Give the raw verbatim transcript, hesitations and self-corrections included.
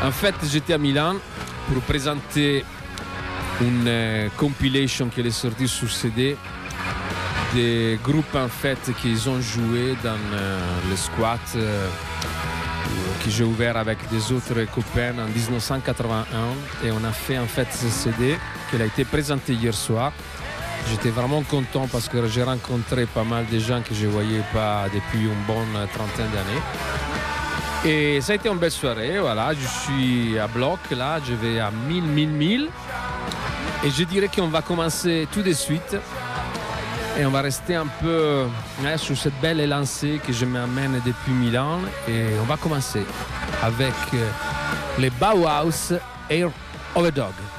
En fait, j'étais à Milan pour présenter une euh, compilation qui est sortie sur C D des groupes en fait qu'ils ont joué dans euh, le squat euh, que j'ai ouvert avec des autres copains en dix-neuf cent quatre-vingt-un et on a fait en fait ce C D qui a été présenté hier soir. J'étais vraiment content parce que j'ai rencontré pas mal de gens que je ne voyais pas depuis une bonne trentaine d'années. Et ça a été une belle soirée, voilà, je suis à bloc là, je vais à mille, mille, mille. Et je dirais qu'on va commencer tout de suite. Et on va rester un peu hein, sur cette belle lancée que je m'amène depuis Milan. Et on va commencer avec euh, les Bauhaus Air Overdog.